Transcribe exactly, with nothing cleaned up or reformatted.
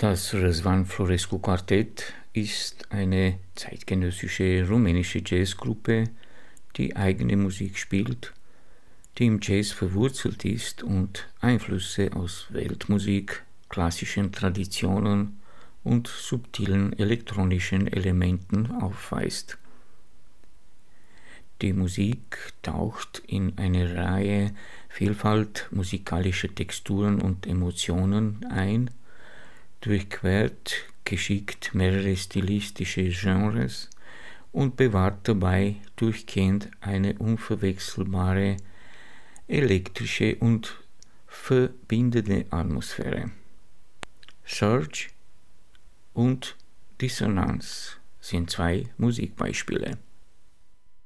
Das Răzvan Florescu Quartett ist eine zeitgenössische rumänische Jazzgruppe, die eigene Musik spielt, die im Jazz verwurzelt ist und Einflüsse aus Weltmusik, klassischen Traditionen und subtilen elektronischen Elementen aufweist. Die Musik taucht in eine Reihe Vielfalt musikalischer Texturen und Emotionen ein, durchquert geschickt mehrere stilistische Genres und bewahrt dabei durchgehend eine unverwechselbare, elektrische und verbindende Atmosphäre. Surge und Dissonanz sind zwei Musikbeispiele.